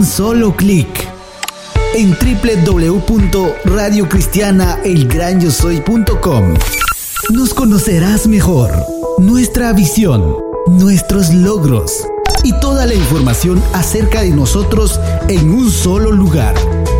solo clic. En www.radiocristianaelgranyosoy.com nos conocerás mejor, nuestra visión, nuestros logros y toda la información acerca de nosotros en un solo lugar.